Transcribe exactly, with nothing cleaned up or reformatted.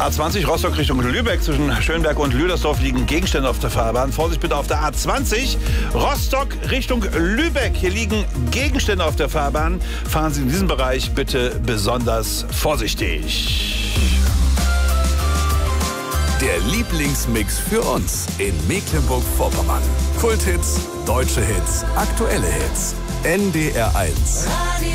A zwanzig Rostock Richtung Lübeck. Zwischen Schönberg und Lüdersdorf liegen Gegenstände auf der Fahrbahn. Vorsicht bitte auf der A zwanzig Rostock Richtung Lübeck. Hier liegen Gegenstände auf der Fahrbahn. Fahren Sie in diesem Bereich bitte besonders vorsichtig. Der Lieblingsmix für uns in Mecklenburg-Vorpommern. Kulthits, deutsche Hits, aktuelle Hits. N D R eins.